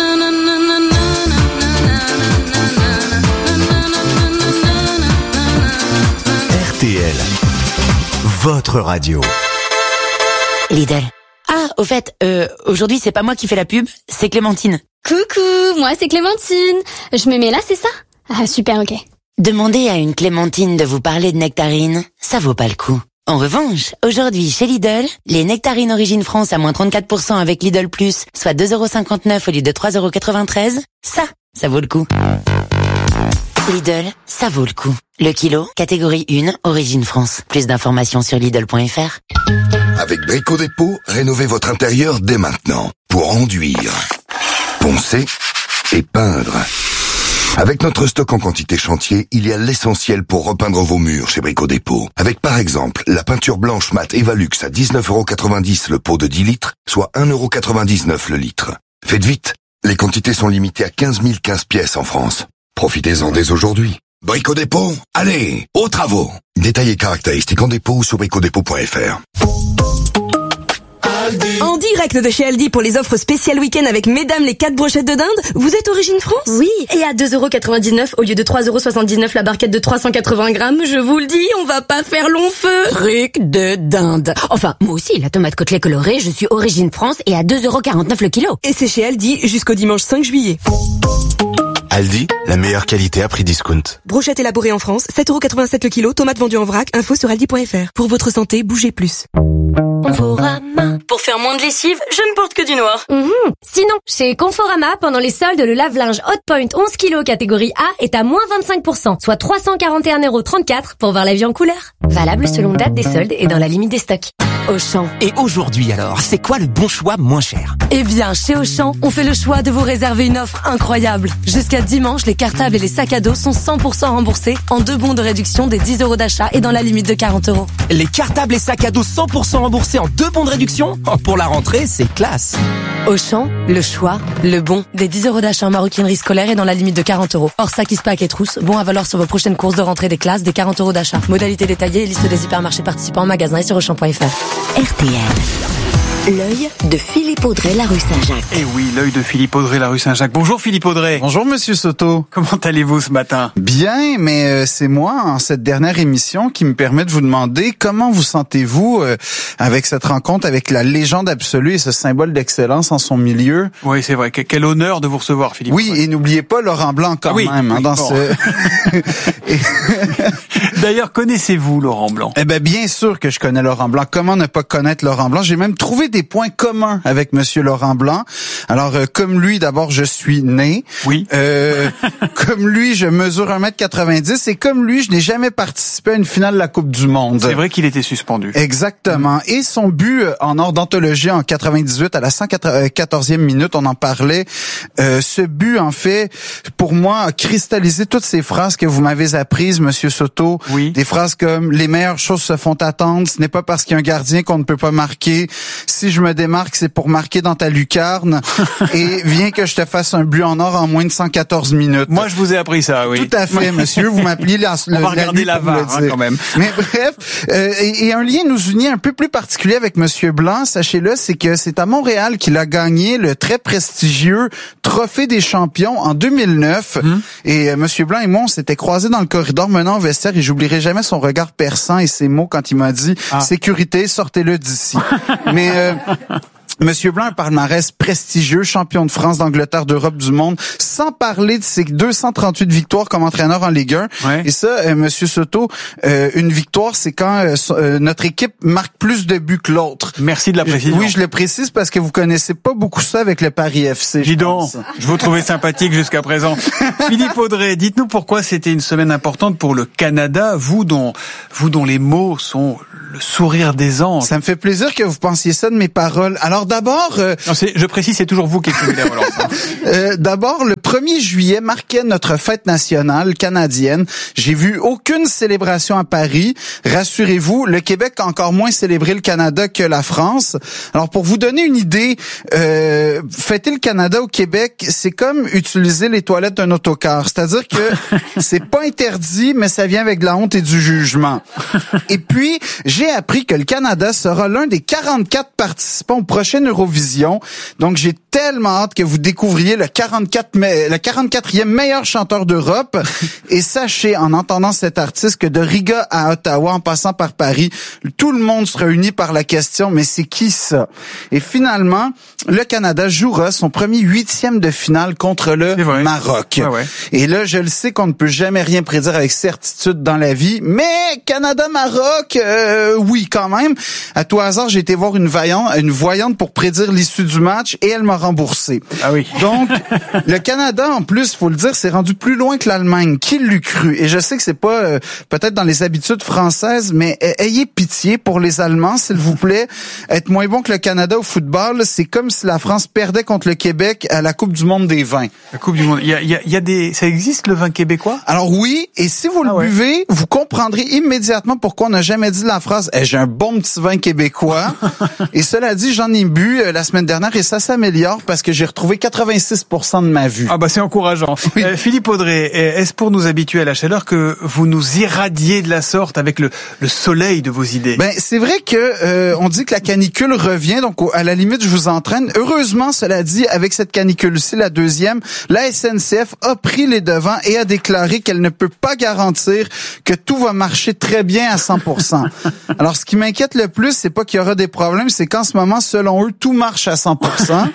R T L, votre radio. Lidl. Ah, au fait, euh, aujourd'hui c'est pas moi qui fais la pub, c'est Clémentine. Coucou, moi c'est Clémentine. Je me mets là, c'est ça? Ah super, ok. Demandez à une Clémentine de vous parler de nectarines, ça vaut pas le coup. En revanche, aujourd'hui chez Lidl, les nectarines Origine France à moins trente-quatre pour cent avec Lidl Plus, soit deux euros cinquante-neuf au lieu de trois euros quatre-vingt-treize, ça, ça vaut le coup. Lidl, ça vaut le coup. Le kilo, catégorie un, Origine France. Plus d'informations sur Lidl point F R. Avec Brico Dépôt, rénovez votre intérieur dès maintenant. Pour enduire, poncer et peindre. Avec notre stock en quantité chantier, il y a l'essentiel pour repeindre vos murs chez Brico Dépôt. Avec par exemple, la peinture blanche mat Evalux à dix-neuf euros quatre-vingt-dix le pot de dix litres, soit un euro quatre-vingt-dix-neuf le litre. Faites vite, les quantités sont limitées à quinze mille quinze pièces en France. Profitez-en dès aujourd'hui. Brico Dépôt, allez, aux travaux. Détails et caractéristiques en dépôt ou sur brico dépôt point F R. En direct de chez Aldi pour les offres spéciales week-end avec mesdames les quatre brochettes de dinde, vous êtes Origine France? Oui, et à deux euros quatre-vingt-dix-neuf au lieu de trois euros soixante-dix-neuf la barquette de trois cent quatre-vingts grammes, je vous le dis, on va pas faire long feu. Truc de dinde. Enfin, moi aussi, la tomate côtelée colorée, je suis Origine France et à deux euros quarante-neuf le kilo. Et c'est chez Aldi jusqu'au dimanche cinq juillet. Aldi, la meilleure qualité à prix discount. Brochette élaborée en France, sept euros quatre-vingt-sept le kilo, tomates vendues en vrac, info sur aldi point F R. Pour votre santé, bougez plus. Conforama. Pour faire moins de lessive, je ne porte que du noir. Mmh. Sinon, chez Conforama, pendant les soldes, le lave-linge Hotpoint onze kilos catégorie A est à moins vingt-cinq pour cent, soit trois cent quarante et un euros trente-quatre pour voir la vie en couleur. Valable selon date des soldes et dans la limite des stocks. Auchan. Et aujourd'hui alors, c'est quoi le bon choix moins cher? Eh bien, chez Auchan, on fait le choix de vous réserver une offre incroyable. Jusqu'à dimanche, les cartables et les sacs à dos sont cent pour cent remboursés en deux bons de réduction des dix euros d'achat et dans la limite de quarante euros. Les cartables et sacs à dos cent pour cent remboursés en deux bons de réduction? Oh, pour la rentrée, c'est classe. Auchan, le choix, le bon, des dix euros d'achat en maroquinerie scolaire et dans la limite de quarante euros. Hors sac, ispac et trousse, bon à valoir sur vos prochaines courses de rentrée des classes, des quarante euros d'achat. Modalité détaillée et liste des hypermarchés participants en magasin et sur auchan point F R. R T L. L'œil de Philippe Audrey, la rue Saint-Jacques. Et oui, l'œil de Philippe Audrey, la rue Saint-Jacques. Bonjour Philippe Audrey. Bonjour Monsieur Soto. Comment allez-vous ce matin? Bien, mais euh, c'est moi, en cette dernière émission, qui me permet de vous demander comment vous sentez-vous euh, avec cette rencontre avec la légende absolue et ce symbole d'excellence en son milieu. Oui, c'est vrai. Quel honneur de vous recevoir, Philippe. Oui, Audrey. Et n'oubliez pas Laurent Blanc quand oui, même. Hein, oui, dans bon. ce... D'ailleurs, connaissez-vous Laurent Blanc? Eh ben, bien sûr que je connais Laurent Blanc. Comment ne pas connaître Laurent Blanc? J'ai même trouvé des points communs avec Monsieur Laurent Blanc. Alors, euh, comme lui, d'abord, je suis né. Oui. Euh, comme lui, je mesure un mètre quatre-vingt-dix et comme lui, je n'ai jamais participé à une finale de la Coupe du Monde. C'est vrai qu'il était suspendu. Exactement. Et son but en ordre d'anthologie en quatre-vingt-dix-huit à la cent quatorzième minute, on en parlait. Euh, ce but, en fait, pour moi, a cristallisé toutes ces phrases que vous m'avez apprises, Monsieur Soto. Oui. Des phrases comme « Les meilleures choses se font attendre. Ce n'est pas parce qu'il y a un gardien qu'on ne peut pas marquer. Si je me démarque, c'est pour marquer dans ta lucarne. Et viens que je te fasse un but en or en moins de cent quatorze minutes. » Moi, je vous ai appris ça, oui. Tout à fait, monsieur. Vous m'appeliez la, On le, va regarder la V A R, hein, quand même. Mais bref, euh, et, et un lien nous unit un peu plus particulier avec Monsieur Blanc, sachez-le, c'est que c'est à Montréal qu'il a gagné le très prestigieux Trophée des champions en deux mille neuf. Hum. Et euh, Monsieur Blanc et moi, on s'était croisés dans le corridor menant au vestiaire et j'oublierai jamais son regard perçant et ses mots quand il m'a dit ah. « Sécurité, sortez-le d'ici ». Mais... Euh, Monsieur Blanc, un palmarès prestigieux, champion de France, d'Angleterre, d'Europe, du monde, sans parler de ses deux cent trente-huit victoires comme entraîneur en Ligue un. Ouais. Et ça, euh, Monsieur Soto, euh, une victoire, c'est quand euh, euh, notre équipe marque plus de buts que l'autre. Merci de la précision. Oui, je le précise parce que vous connaissez pas beaucoup ça avec le Paris F C. Dis donc, je vous trouvais sympathique jusqu'à présent. Philippe Audrey, dites-nous pourquoi c'était une semaine importante pour le Canada, vous dont, vous dont les mots sont le sourire des anges. Ça me fait plaisir que vous pensiez ça de mes paroles. Alors, d'abord... Euh, non, c'est, je précise, c'est toujours vous qui écrivez les relances. Hein. euh, d'abord, le premier juillet marquait notre fête nationale canadienne. J'ai vu aucune célébration à Paris. Rassurez-vous, le Québec a encore moins célébré le Canada que la France. Alors, pour vous donner une idée, euh, fêter le Canada au Québec, c'est comme utiliser les toilettes d'un autocar. C'est-à-dire que c'est pas interdit, mais ça vient avec de la honte et du jugement. Et puis, j'ai appris que le Canada sera l'un des quarante-quatre participants au prochain Eurovision. Donc, j'ai tellement hâte que vous découvriez le quarante-quatre, le quarante-quatrième meilleur chanteur d'Europe. Et sachez, en entendant cet artiste, que de Riga à Ottawa, en passant par Paris, tout le monde sera uni par la question, mais c'est qui ça? Et finalement, le Canada jouera son premier huitième de finale contre le Maroc. Ouais, ouais. Et là, je le sais qu'on ne peut jamais rien prédire avec certitude dans la vie, mais Canada-Maroc, euh, oui, quand même. À tout hasard, j'ai été voir une voyante, une voyante pour prédire l'issue du match et elle m'a remboursé. Ah oui. Donc, le Canada, en plus, faut le dire, c'est rendu plus loin que l'Allemagne. Qui l'eût cru? Et je sais que c'est pas euh, peut-être dans les habitudes françaises, mais euh, ayez pitié pour les Allemands, s'il vous plaît. Être moins bon que le Canada au football, c'est comme si la France perdait contre le Québec à la Coupe du monde des vins. La Coupe du monde. Il y a, il y a, il y a des, ça existe le vin québécois? Alors oui, et si vous le ah ouais. buvez, vous comprendrez immédiatement pourquoi on n'a jamais dit la phrase hey, « j'ai un bon petit vin québécois ». Et cela dit, j'en ai bu euh, la semaine dernière et ça s'améliore parce que j'ai retrouvé quatre-vingt-six pour cent de ma vue. Ah bah c'est encourageant. Oui. Euh, Philippe Audrey, est-ce pour nous habituer à la chaleur que vous nous irradiez de la sorte avec le, le soleil de vos idées? Ben c'est vrai que euh, on dit que la canicule revient, donc à la limite je vous entraîne. Heureusement, cela dit, avec cette canicule-ci, la deuxième, la S N C F a pris les devants et a déclaré qu'elle ne peut pas garantir que tout va marcher très bien à cent pour cent. Alors, ce qui m'inquiète le plus, c'est pas qu'il y aura des problèmes, c'est qu'en ce moment, selon eux, tout marche à cent pour cent.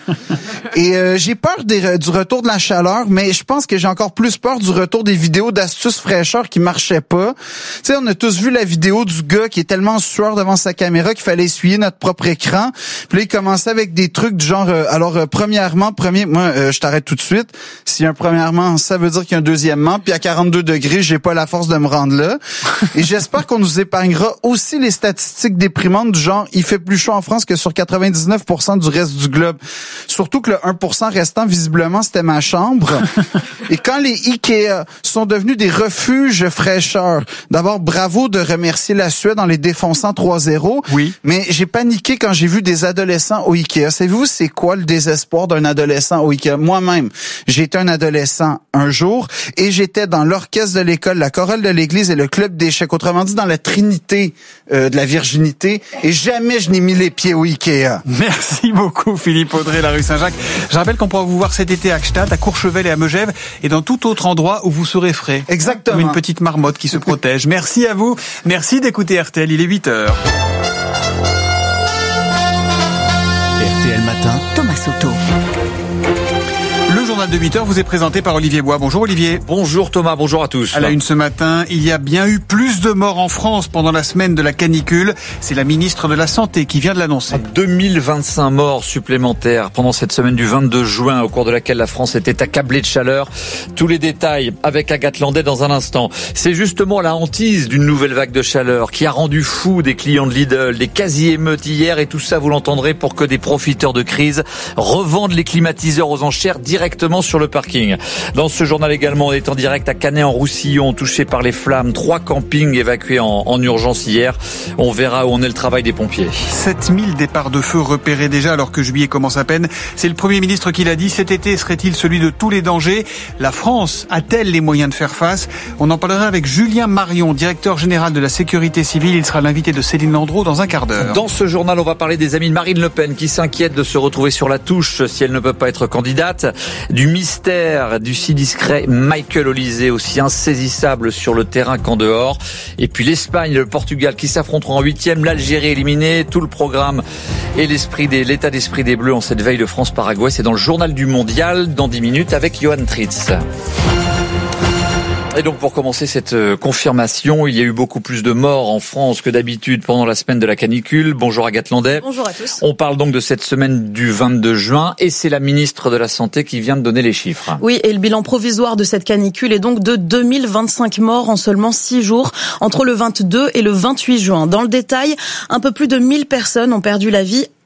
Et euh, j'ai peur des, du retour de la chaleur, mais je pense que j'ai encore plus peur du retour des vidéos d'astuces fraîcheur qui marchaient pas. Tu sais, on a tous vu la vidéo du gars qui est tellement en sueur devant sa caméra qu'il fallait essuyer notre propre écran. Puis là, il commençait avec des trucs du genre, euh, alors euh, premièrement, premier, moi, euh, je t'arrête tout de suite. S'il y a un premièrement, ça veut dire qu'il y a un deuxièmement. Puis à quarante-deux degrés, j'ai pas la force de me rendre là. Et j'espère qu'on nous épargnera aussi les statistiques déprimantes du genre, il fait plus chaud en France que sur quatre-vingt-dix-neuf pour cent du reste du globe. Surtout que le un pour cent restant, visiblement, c'était ma chambre. Et quand les Ikea sont devenus des refuges fraîcheurs, d'abord, bravo de remercier la Suède en les défonçant trois zéro. Oui. Mais j'ai paniqué quand j'ai vu des adolescents au Ikea. Savez-vous, c'est quoi le désespoir d'un adolescent au Ikea? Moi-même, j'ai été un adolescent un jour et j'étais dans l'orchestre de l'école, la chorale de l'église et le club d'échecs. Autrement dit, dans la trinité euh, de la virginité. Et jamais je n'ai mis les pieds au Ikea. Merci beaucoup, Philippe Audrey, la rue Saint-Jacques. Je rappelle qu'on pourra vous voir cet été à Gstaad, à Courchevel et à Megève et dans tout autre endroit où vous serez frais. Exactement. Comme une petite marmotte qui se protège. Merci à vous. Merci d'écouter R T L. Il est huit heures. R T L Matin, Thomas Soto. Le journal de huit heures vous est présenté par Olivier Bois. Bonjour Olivier. Bonjour Thomas, bonjour à tous. À la une ce matin, il y a bien eu plus de morts en France pendant la semaine de la canicule. C'est la ministre de la Santé qui vient de l'annoncer. deux mille vingt-cinq morts supplémentaires pendant cette semaine du vingt-deux juin, au cours de laquelle la France était accablée de chaleur. Tous les détails avec Agathe Landais dans un instant. C'est justement la hantise d'une nouvelle vague de chaleur qui a rendu fou des clients de Lidl, des quasi-émeutes hier, et tout ça vous l'entendrez pour que des profiteurs de crise revendent les climatiseurs aux enchères directement sur le parking. Dans ce journal également, on est en direct à Canet-en-Roussillon, touché par les flammes. Trois campings évacués en, en urgence hier. On verra où en est le travail des pompiers. sept mille départs de feu repérés déjà alors que juillet commence à peine. C'est le Premier ministre qui l'a dit. Cet été serait-il celui de tous les dangers? La France a-t-elle les moyens de faire face? On en parlera avec Julien Marion, directeur général de la sécurité civile. Il sera l'invité de Céline Landreau dans un quart d'heure. Dans ce journal, on va parler des amis de Marine Le Pen qui s'inquiètent de se retrouver sur la touche si elle ne peut pas être candidate. Du mystère du si discret Michael Olysée, aussi insaisissable sur le terrain qu'en dehors. Et puis l'Espagne et le Portugal qui s'affronteront en huitième, l'Algérie éliminée, tout le programme et l'esprit des, l'état d'esprit des Bleus en cette veille de France-Paraguay. C'est dans le journal du mondial, dans dix minutes, avec Johan Tritz. Et donc pour commencer cette confirmation, il y a eu beaucoup plus de morts en France que d'habitude pendant la semaine de la canicule. Bonjour Agathe Landais. Bonjour à tous. On parle donc de cette semaine du vingt-deux juin et c'est la ministre de la Santé qui vient de donner les chiffres. Oui, et le bilan provisoire de cette canicule est donc de deux mille vingt-cinq morts en seulement six jours, entre le vingt-deux et le vingt-huit juin. Dans le détail, un peu plus de mille personnes ont perdu la vie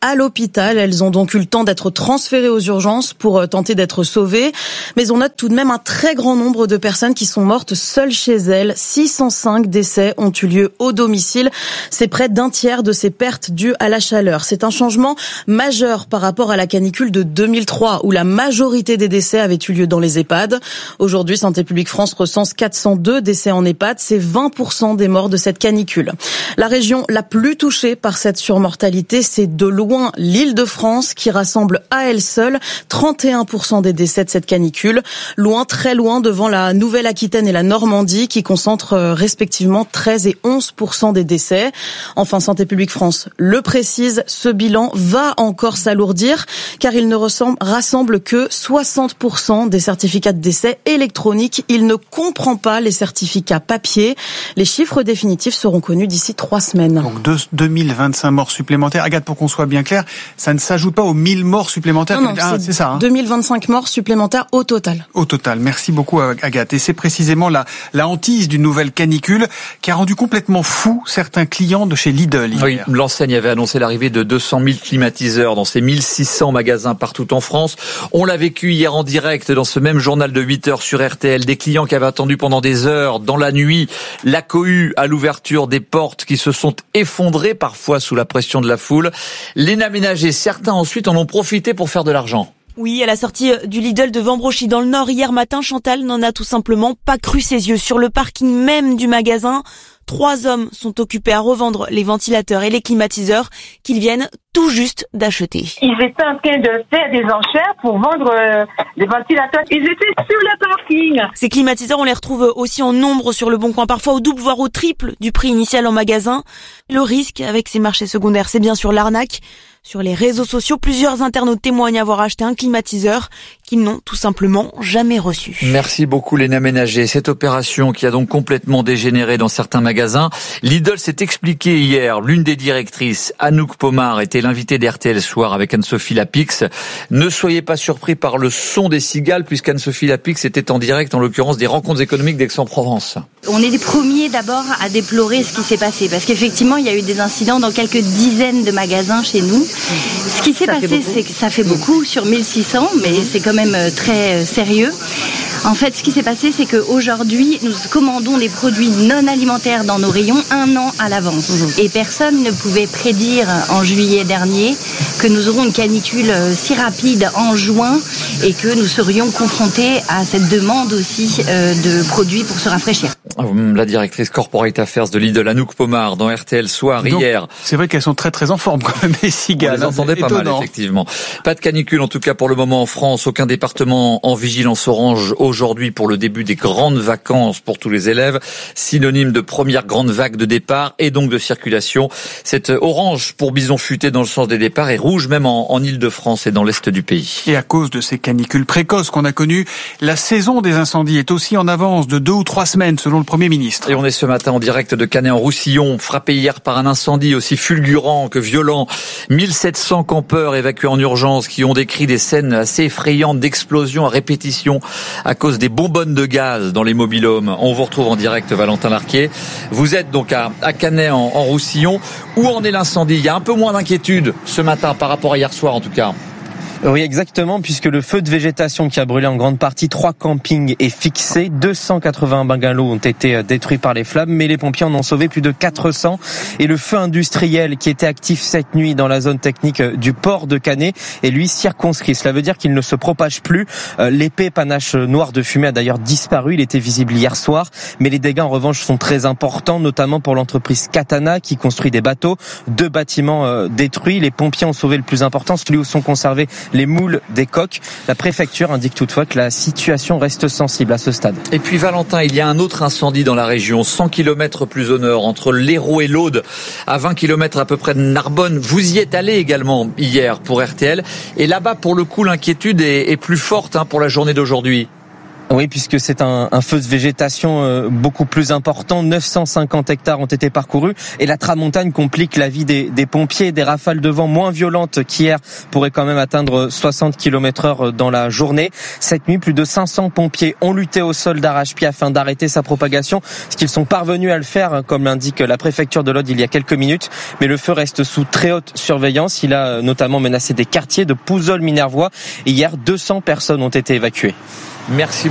à l'hôpital. Elles ont donc eu le temps d'être transférées aux urgences pour tenter d'être sauvées. Mais on note tout de même un très grand nombre de personnes qui sont mortes seules chez elles. six cent cinq décès ont eu lieu au domicile. C'est près d'un tiers de ces pertes dues à la chaleur. C'est un changement majeur par rapport à la canicule de deux mille trois où la majorité des décès avaient eu lieu dans les EHPAD. Aujourd'hui, Santé publique France recense quatre cent deux décès en EHPAD. C'est vingt pour cent des morts de cette canicule. La région la plus touchée par cette surmortalité, c'est de loin l'Île-de-France qui rassemble à elle seule trente et un pour cent des décès de cette canicule. Loin, très loin devant la Nouvelle-Aquitaine et la Normandie qui concentrent respectivement treize et onze pour cent des décès. Enfin, Santé publique France le précise, ce bilan va encore s'alourdir car il ne ressemble, rassemble que soixante pour cent des certificats de décès électroniques. Il ne comprend pas les certificats papier. Les chiffres définitifs seront connus d'ici trois semaines. Donc deux mille vingt-cinq morts supplémentaires. Agathe, pour qu'on soit bien clair, ça ne s'ajoute pas aux mille morts supplémentaires. Non, non, ah, c'est, c'est ça. Hein. deux mille vingt-cinq morts supplémentaires au total. Au total. Merci beaucoup, Agathe. Et c'est précisément la, la hantise d'une nouvelle canicule qui a rendu complètement fou certains clients de chez Lidl hier. Oui, l'enseigne avait annoncé l'arrivée de deux cent mille climatiseurs dans ses mille six cents magasins partout en France. On l'a vécu hier en direct dans ce même journal de huit heures sur R T L. Des clients qui avaient attendu pendant des heures dans la nuit la cohue à l'ouverture des portes qui se sont effondrées parfois sous la pression de la foule. Les ménagers, certains ensuite en ont profité pour faire de l'argent. Oui, à la sortie du Lidl de Vambrochy dans le Nord hier matin, Chantal n'en a tout simplement pas cru ses yeux. Sur le parking même du magasin, trois hommes sont occupés à revendre les ventilateurs et les climatiseurs qu'ils viennent tout juste d'acheter. Ils étaient en train de faire des enchères pour vendre euh, des ventilateurs. Ils étaient sur le parking. Ces climatiseurs, on les retrouve aussi en nombre sur le Bon Coin, parfois au double voire au triple du prix initial en magasin. Le risque avec ces marchés secondaires, c'est bien sûr l'arnaque. Sur les réseaux sociaux, plusieurs internautes témoignent avoir acheté un climatiseur qu'ils n'ont tout simplement jamais reçu. Merci beaucoup Léna Ménager. Cette opération qui a donc complètement dégénéré dans certains magasins. Lidl s'est expliqué hier. L'une des directrices, Anouk Pomar, était l'invitée d'R T L Soir avec Anne-Sophie Lapix. Ne soyez pas surpris par le son des cigales puisqu'Anne-Sophie Lapix était en direct, en l'occurrence des rencontres économiques d'Aix-en-Provence. On est les premiers d'abord à déplorer ce qui s'est passé parce qu'effectivement il y a eu des incidents dans quelques dizaines de magasins chez nous. Ce qui s'est ça passé, c'est que ça fait beaucoup sur mille six cents, mais c'est quand même très sérieux. En fait, ce qui s'est passé, c'est qu'aujourd'hui, nous commandons des produits non alimentaires dans nos rayons un an à l'avance. Mmh. Et personne ne pouvait prédire en juillet dernier que nous aurons une canicule si rapide en juin et que nous serions confrontés à cette demande aussi euh, de produits pour se rafraîchir. La directrice Corporate Affairs de Lidl, Anouk Pomar, dans R T L Soir donc, hier. C'est vrai qu'elles sont très très en forme quand même, les cigales. On les entendait pas mal, effectivement. Pas de canicule en tout cas pour le moment en France. Aucun département en vigilance orange aujourd'hui pour le début des grandes vacances pour tous les élèves. Synonyme de première grande vague de départ et donc de circulation. Cette orange pour bison futé dans le sens des départs et rouge même en, en Île-de-France et dans l'est du pays. Et à cause de ces canicules précoces qu'on a connues, la saison des incendies est aussi en avance de deux ou trois semaines selon le Premier ministre. Et on est ce matin en direct de Canet-en-Roussillon, frappé hier par un incendie aussi fulgurant que violent. mille sept cents campeurs évacués en urgence qui ont décrit des scènes assez effrayantes d'explosions à répétition à cause des bonbonnes de gaz dans les mobil-homes. On vous retrouve en direct, Valentin Larquier. Vous êtes donc à, à Canet-en-Roussillon. Où en est l'incendie ? Il y a un peu moins d'inquiétude ce matin par rapport à hier soir en tout cas. Oui, exactement, puisque le feu de végétation qui a brûlé en grande partie trois campings est fixé. deux cent quatre-vingts bungalows ont été détruits par les flammes, mais les pompiers en ont sauvé plus de quatre cents. Et le feu industriel qui était actif cette nuit dans la zone technique du port de Canet est lui circonscrit. Cela veut dire qu'il ne se propage plus. L'épais panache noir de fumée a d'ailleurs disparu. Il était visible hier soir, mais les dégâts en revanche sont très importants, notamment pour l'entreprise Katana qui construit des bateaux. Deux bâtiments détruits. Les pompiers ont sauvé le plus important, celui où sont conservés les moules des coques. La préfecture indique toutefois que la situation reste sensible à ce stade. Et puis Valentin, il y a un autre incendie dans la région, cent kilomètres plus au nord, entre l'Hérault et l'Aude, à vingt kilomètres à peu près de Narbonne. Vous y êtes allé également hier pour R T L. Et là-bas, pour le coup, l'inquiétude est, est plus forte hein, pour la journée d'aujourd'hui. Oui, puisque c'est un, un feu de végétation euh, beaucoup plus important. neuf cent cinquante hectares ont été parcourus et la tramontane complique la vie des, des pompiers. Des rafales de vent moins violentes qu'hier pourraient quand même atteindre soixante kilomètres heure dans la journée. Cette nuit, plus de cinq cents pompiers ont lutté au sol d'arrache-pied afin d'arrêter sa propagation, ce qu'ils sont parvenus à le faire, comme l'indique la préfecture de l'Aude il y a quelques minutes. Mais le feu reste sous très haute surveillance. Il a notamment menacé des quartiers de Pouzol-Minervois. Et hier, deux cents personnes ont été évacuées. Merci.